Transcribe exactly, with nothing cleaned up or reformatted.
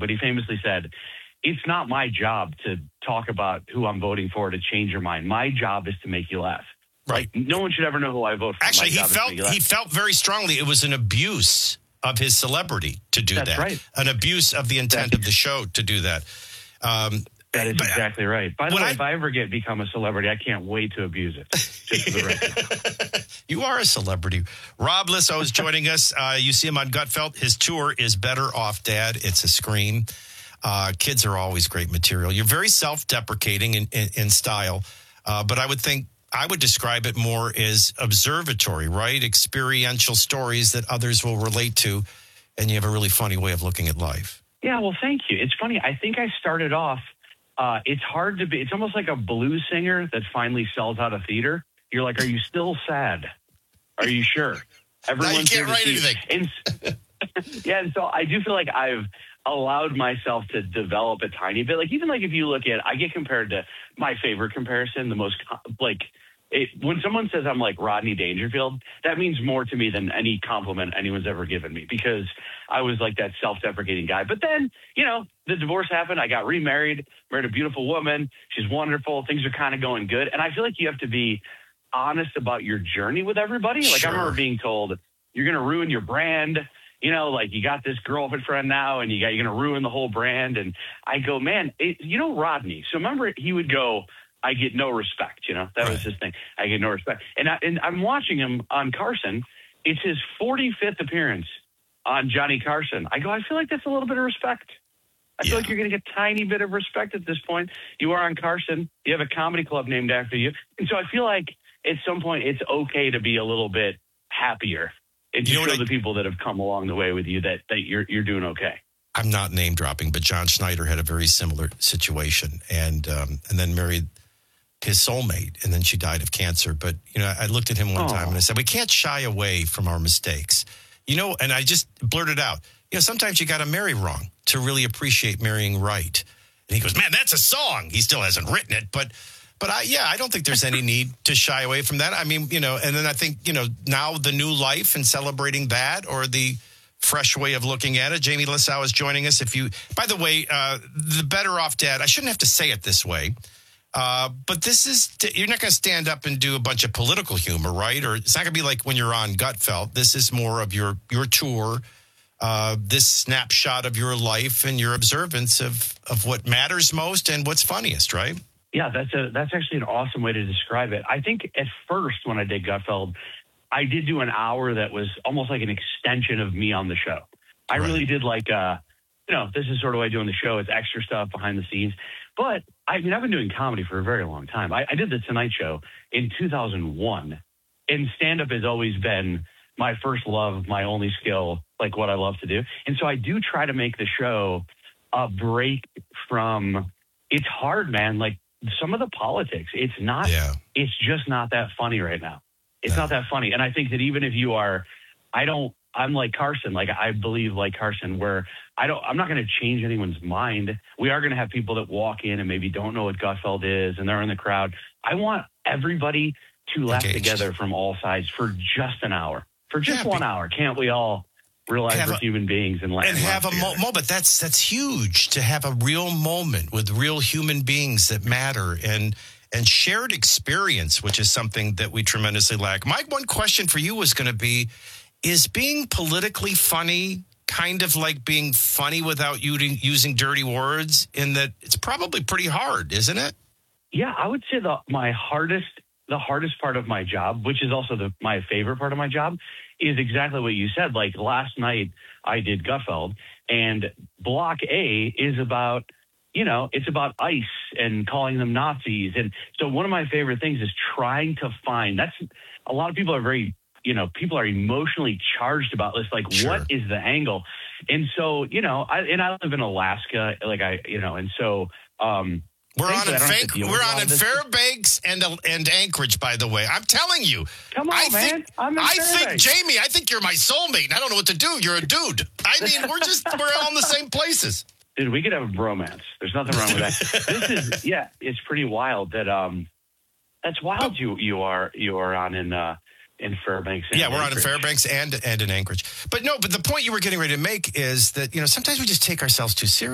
but he famously said, it's not my job to talk about who I'm voting for to change your mind. My job is to make you laugh. Right. Like, no one should ever know who I vote for. Actually, he felt he felt very strongly it was an abuse of his celebrity to do That's that. right. An abuse of the intent That's, of the show to do that. Um, that is but, exactly right. By the way, I, if I ever get become a celebrity, I can't wait to abuse it. Just for the record. You are a celebrity. Rob Lissow is joining us. Uh, you see him on Gutfeld. His tour is Better Off Dad. It's a scream. Uh, kids are always great material. You're very self-deprecating in, in, in style, uh, but I would think I would describe it more as observatory, right? Experiential stories that others will relate to, and you have a really funny way of looking at life. Yeah, well, thank you. It's funny. I think I started off, uh, it's hard to be, it's almost like a blues singer that finally sells out a theater. You're like, are you still sad? Are you sure? Everyone's now you can't write anything. And, yeah, and so I do feel like I've allowed myself to develop a tiny bit. Like, even like if you look at, I get compared to my favorite comparison, the most, like, It, when someone says I'm like Rodney Dangerfield, that means more to me than any compliment anyone's ever given me, because I was like that self-deprecating guy. But then, you know, the divorce happened. I got remarried, married a beautiful woman. She's wonderful. Things are kind of going good. And I feel like you have to be honest about your journey with everybody. Like, sure. I remember being told, you're going to ruin your brand. You know, like, you got this girlfriend now and you got, you're going to ruin the whole brand. And I go, man, it, you know, Rodney. So remember, he would go, I get no respect, you know, that right. was his thing. I get no respect. And, I, and I'm watching him on Carson. It's his forty-fifth appearance on Johnny Carson. I go, I feel like that's a little bit of respect. I feel yeah. like you're going to get a tiny bit of respect at this point. You are on Carson. You have a comedy club named after you. And so I feel like at some point it's okay to be a little bit happier and to you know show I, the people that have come along the way with you that, that you're you're doing okay. I'm not name dropping, but John Schneider had a very similar situation and um, and then married his soulmate, and then she died of cancer. But, you know, I looked at him one oh. time and I said, we can't shy away from our mistakes. You know, and I just blurted out, you know, sometimes you got to marry wrong to really appreciate marrying right. And he goes, man, that's a song. He still hasn't written it. But, but I, yeah, I don't think there's any need to shy away from that. I mean, you know, and then I think, you know, now the new life and celebrating that, or the fresh way of looking at it. Jamie Lissow is joining us. If you, by the way, uh, the Better Off Dad, I shouldn't have to say it this way. Uh, but this is, you're not going to stand up and do a bunch of political humor, right? Or it's not going to be like when you're on Gutfeld. This is more of your, your tour, uh, this snapshot of your life and your observance of, of what matters most and what's funniest, right? Yeah, that's a, that's actually an awesome way to describe it. I think at first when I did Gutfeld, I did do an hour that was almost like an extension of me on the show. I right. really did like, uh, you know, this is sort of what I do on the show. It's extra stuff behind the scenes. But, I mean, I've been doing comedy for a very long time. I, I did The Tonight Show in two thousand one, and stand-up has always been my first love, my only skill, like what I love to do. And so I do try to make the show a break from, it's hard, man, like some of the politics. It's not, yeah. it's just not that funny right now. It's no. not that funny. And I think that even if you are, I don't, I'm like Carson, like I believe like Carson, where I don't, I'm not going to change anyone's mind. We are going to have people that walk in and maybe don't know what Gutfeld is and they're in the crowd. I want everybody to laugh Engaged. together from all sides for just an hour, for just yeah, one be- hour. Can't we all realize we're a, human beings and laugh? And have a mo- moment. That's, that's huge, to have a real moment with real human beings that matter and, and shared experience, which is something that we tremendously lack. My one question for you was going to be, is being politically funny kind of like being funny without using, using dirty words, in that it's probably pretty hard, isn't it? Yeah, I would say the my hardest, the hardest part of my job, which is also the, my favorite part of my job, is exactly what you said. Like last night I did Gutfeld, and Block A is about, you know, it's about ICE and calling them Nazis. And so one of my favorite things is trying to find, that's, a lot of people are very, you know, people are emotionally charged about this. Like, sure. what is the angle? And so, you know, I, and I live in Alaska, like I, you know, and so, um, we're on in, Fa- we're on in this. Fairbanks and and Anchorage, by the way. I'm telling you. Come on, I man. Think, I'm in I Fairbanks. think, Jamie, I think you're my soulmate. And I don't know what to do. You're a dude. I mean, we're just, we're all in the same places. Dude, we could have a bromance. There's nothing wrong with that. This is, yeah, it's pretty wild that, um, that's wild you, you are, you are on in, uh, in Fairbanks. Yeah, we're Anchorage. on in Fairbanks and, and in Anchorage. But no, but the point you were getting ready to make is that, you know, sometimes we just take ourselves too seriously.